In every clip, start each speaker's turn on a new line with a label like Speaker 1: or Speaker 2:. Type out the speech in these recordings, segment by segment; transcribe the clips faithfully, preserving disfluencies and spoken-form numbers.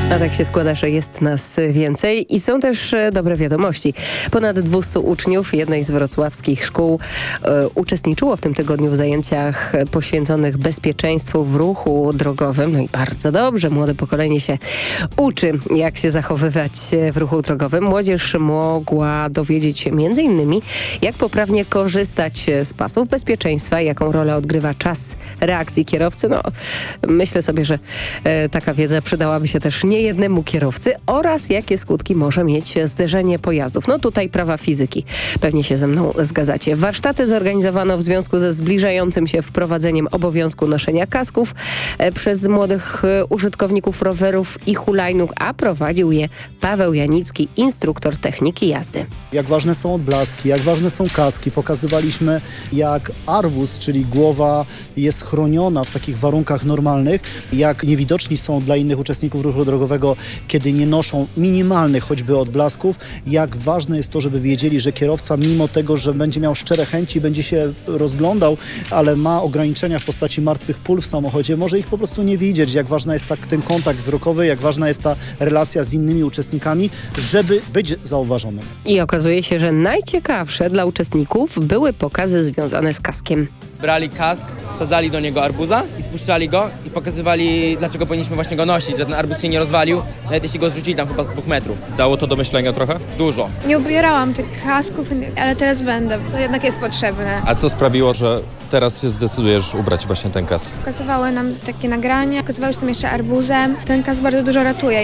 Speaker 1: A tak się składa, że jest nas więcej i są też dobre wiadomości. Ponad dwieście uczniów jednej z wrocławskich szkół e, uczestniczyło w tym tygodniu w zajęciach poświęconych bezpieczeństwu w ruchu drogowym. No i bardzo dobrze, młode pokolenie się uczy, jak się zachowywać w ruchu drogowym. Młodzież mogła dowiedzieć się między innymi, jak poprawnie korzystać z pasów bezpieczeństwa, jaką rolę odgrywa czas reakcji kierowcy. No, myślę sobie, że e, taka wiedza przydałaby się też nie jednemu kierowcy oraz jakie skutki może mieć zderzenie pojazdów. No tutaj prawa fizyki. Pewnie się ze mną zgadzacie. Warsztaty zorganizowano w związku ze zbliżającym się wprowadzeniem obowiązku noszenia kasków e, przez młodych e, użytkowników rowerów i hulajnóg, a prowadził je Paweł Janicki, instruktor techniki jazdy.
Speaker 2: Jak ważne są odblaski, jak ważne są kaski. Pokazywaliśmy, jak arbuz, czyli głowa, jest chroniona w takich warunkach normalnych, jak niewidoczni są dla innych uczestników ruchu drogowego, kiedy nie noszą minimalnych choćby odblasków, jak ważne jest to, żeby wiedzieli, że kierowca mimo tego, że będzie miał szczere chęci, będzie się rozglądał, ale ma ograniczenia w postaci martwych pól w samochodzie, może ich po prostu nie widzieć, jak ważny jest tak ten kontakt wzrokowy, jak ważna jest ta relacja z innymi uczestnikami, żeby być zauważonym.
Speaker 1: I okazuje się, że najciekawsze dla uczestników były pokazy związane z kaskiem.
Speaker 3: Brali kask, wsadzali do niego arbuza i spuszczali go i pokazywali, dlaczego powinniśmy właśnie go nosić, że ten arbuz się nie rozwalił, nawet jeśli go zrzucili tam chyba z dwóch metrów.
Speaker 4: Dało to do myślenia trochę?
Speaker 3: Dużo.
Speaker 5: Nie ubierałam tych kasków, ale teraz będę. To jednak jest potrzebne.
Speaker 4: A co sprawiło, że teraz się zdecydujesz ubrać właśnie ten kask?
Speaker 5: Pokazywały nam takie nagrania, pokazywały, że tam jeszcze arbuzem. Ten kask bardzo dużo ratuje.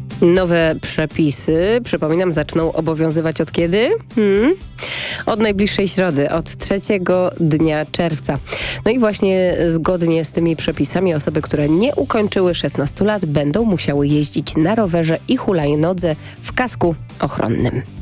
Speaker 1: Nowe przepisy, przypominam, zaczną obowiązywać od kiedy? Hmm? Od najbliższej środy, od trzeciego dnia czerwca. No i właśnie zgodnie z tymi przepisami osoby, które nie ukończyły szesnastu lat, będą musiały jeździć na rowerze i hulajnodze w kasku ochronnym.